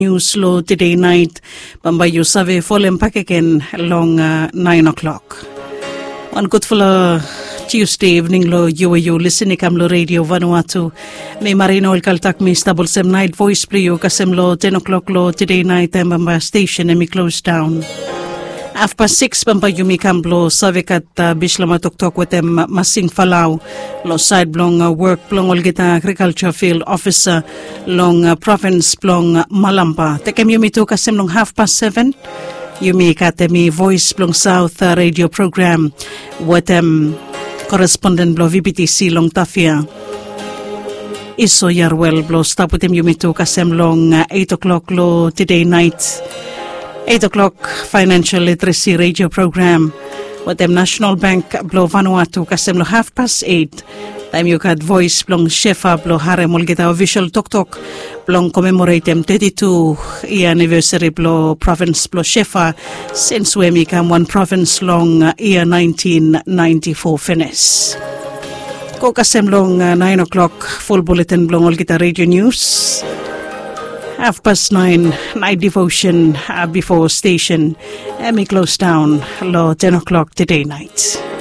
News lo today night, Bambayu Save Folem Pakeken along 9 o'clock. One good full Tuesday evening lo you listening kam lo radio Vanuatu. May Marino el Kaltak mi stable sem night voice play yo kasem lo 10 o'clock lo today night and Bamba station and me close down. After 6 Bambayu mi kam lo savekat bishlama tok wetem masing falau lo side blong work blong olgita agriculture field officer long province blong Malampa. Tekem yumi to kasem long 7:30. Yumi katemi voice blong south radio program wetem correspondent blo VBTC long Tafia. Iso yarwell blo stop wetem yumi to kasem long 8 o'clock lo today night. 8 o'clock financial literacy radio program with them National Bank blo Vanuatu kasem lo 8:30. Time you had voice blong Shefa blo hare molgeta official tok blong commemorate them 32 year anniversary blo province blo Shefa since we become one province long year 1994 finish. Ko kasem long 9 o'clock full bulletin blong olgeta radio news. 9:30 night devotion before station and me close down lo 10 o'clock today night.